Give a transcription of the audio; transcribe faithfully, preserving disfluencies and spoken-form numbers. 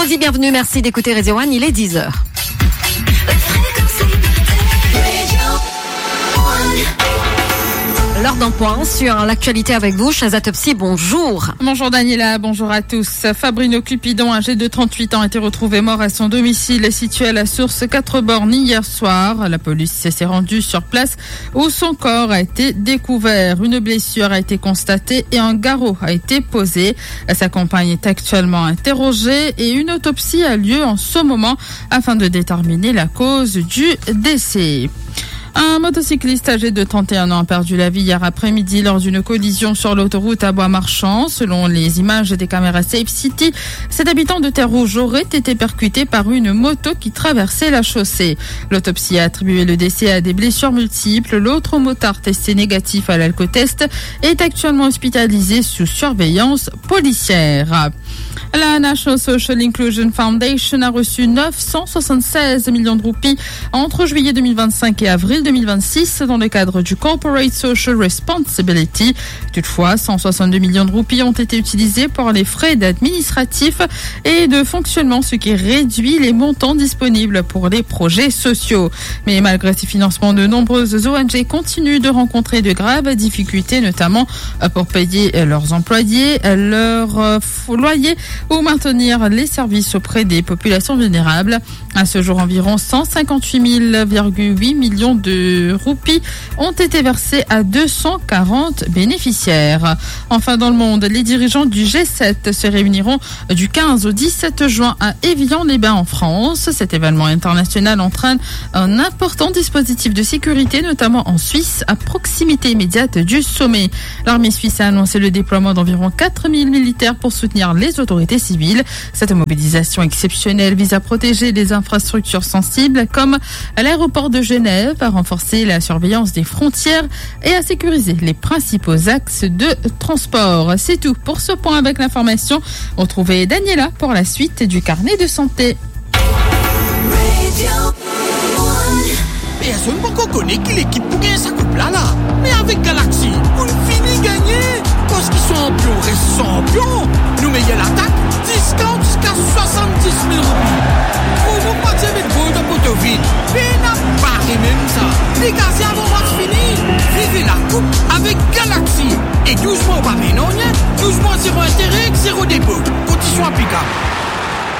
vendredi, bienvenue, merci d'écouter Radio One, il est dix heures. L'heure d'un point sur l'actualité avec vous, Chazat Topsy, bonjour. Bonjour Daniela, bonjour à tous. Fabrino Cupidon, âgé de trente-huit ans, a été retrouvé mort à son domicile situé à la source quatre bornes hier soir. La police s'est rendue sur place où son corps a été découvert. Une blessure a été constatée et un garrot a été posé. Sa compagne est actuellement interrogée et une autopsie a lieu en ce moment afin de déterminer la cause du décès. Un motocycliste âgé de trente et un ans a perdu la vie hier après-midi lors d'une collision sur l'autoroute à Bois-Marchand. Selon les images des caméras Safe City, cet habitant de Terre-Rouge aurait été percuté par une moto qui traversait la chaussée. L'autopsie a attribué le décès à des blessures multiples. L'autre motard testé négatif à l'alcotest est actuellement hospitalisé sous surveillance policière. La National Social Inclusion Foundation a reçu neuf cent soixante-seize millions de roupies entre juillet deux mille vingt-cinq et avril deux mille vingt-six dans le cadre du Corporate Social Responsibility. Toutefois, cent soixante-deux millions de roupies ont été utilisés pour les frais administratifs et de fonctionnement, ce qui réduit les montants disponibles pour les projets sociaux. Mais malgré ces financements, de nombreuses O N G continuent de rencontrer de graves difficultés, notamment pour payer leurs employés, leurs loyers ou maintenir les services auprès des populations vulnérables. À ce jour, environ cent cinquante-huit mille virgule huit millions de roupies ont été versées à deux cent quarante bénéficiaires. Enfin, dans le monde, les dirigeants du G sept se réuniront du quinze au dix-sept juin à Évian-les-Bains en France. Cet événement international entraîne un important dispositif de sécurité, notamment en Suisse, à proximité immédiate du sommet. L'armée suisse a annoncé le déploiement d'environ quatre mille militaires pour soutenir les autorités civiles. Cette mobilisation exceptionnelle vise à protéger les infrastructures sensibles comme l'aéroport de Genève, à renforcer la surveillance des frontières et à sécuriser les principaux axes de transport. C'est tout pour ce point avec l'information. Retrouvez Daniela pour la suite du carnet de santé. Mais est-ce qu'on connaît qui l'équipe pour gagner sa coupe là là? Mais avec Galaxy, on finit gagner. Parce qu'ils sont champions, restent champions. Nous meilleurs l'attaque, discount jusqu'à soixante-dix mille roupies. Pour vous partir avec vous de Potoville, mais n'a pas même ça. Les gars, c'est avant match fini. Vivez la coupe avec Galaxy. Et douze mois au Babylone, douze mois zéro intérêt, zéro dépôt. Condition applicable.